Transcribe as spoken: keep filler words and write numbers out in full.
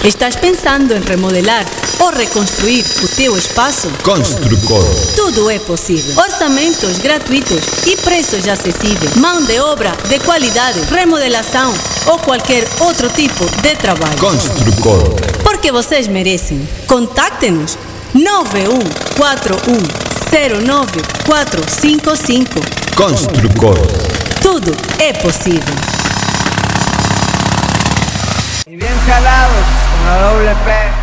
Estás pensando em remodelar ou reconstruir o teu espaço? Construcor. Tudo é possível. Orçamentos gratuitos e preços acessíveis. Mão de obra de qualidade, remodelação ou qualquer outro tipo de trabalho. Construcor. Porque vocês merecem. Contacte-nos nove um quatro um zero nove quatro cinco cinco. Construcor. Tudo é possível. Y bien jalados con la doble P.